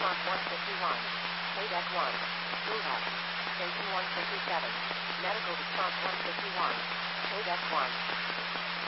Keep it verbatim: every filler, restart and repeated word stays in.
response one fifty-one. Playback one. Move up. Station one fifty-seven. Medical response one fifty-one. Playback one.